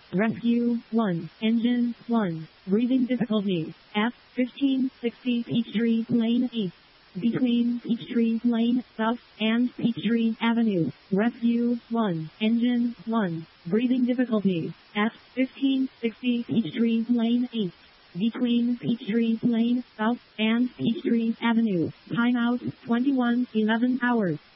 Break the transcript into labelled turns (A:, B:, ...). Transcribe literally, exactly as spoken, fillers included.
A: Rescue one. Engine one. Breathing difficulties. F fifteen sixty Peachtree Lane East. Between Peachtree Lane South and Peachtree Avenue. Rescue one. Engine one. Breathing difficulties. F fifteen sixty Peachtree Lane East. Between Peachtree Lane South and Peachtree Avenue. Timeout twenty-one eleven hours.